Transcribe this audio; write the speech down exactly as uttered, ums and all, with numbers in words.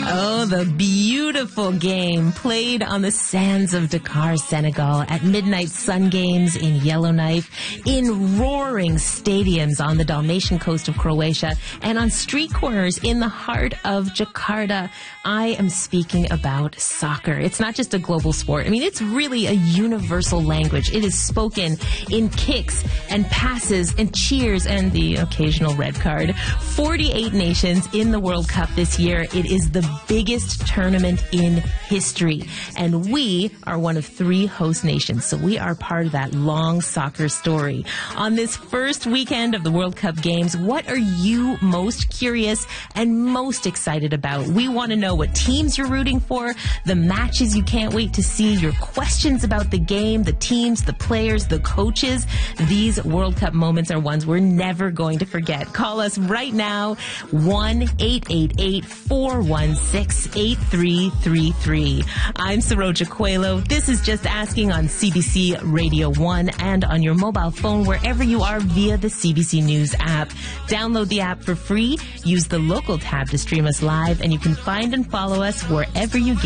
Oh, the beautiful game played on the sands of Dakar, Senegal, at midnight sun games in Yellowknife, in roaring stadiums on the Dalmatian coast of Croatia, and on street corners in the heart of Jakarta. I am speaking about soccer. It's not just a global sport. I mean, it's really a universal language. It is spoken in kicks and passes and cheers and the occasional red card. forty-eight nations in the World Cup this year. It is the biggest tournament in history. And we are one of three host nations, so we are part of that long soccer story. On this first weekend of the World Cup games, what are you most curious and most excited about? We want to know what teams you're rooting for, the matches you can't wait to see, your questions about the game, the teams, the players, the coaches. These World Cup moments are ones we're never going to forget. Call us right now, one eight eight eight, four one six, eight three three three. I'm Saroja Coelho. This is Just Asking on C B C Radio one and on your mobile phone wherever you are via the C B C News app. Download the app for free. Use the local tab to stream us live, and you can find and follow us wherever you get